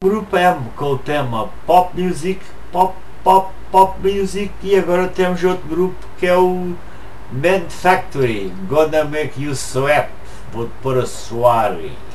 Grupo M com o tema Pop Music, Pop Music, e agora temos outro grupo que é o Band Factory, Gonna Make You Sweat, vou-te pôr a suar.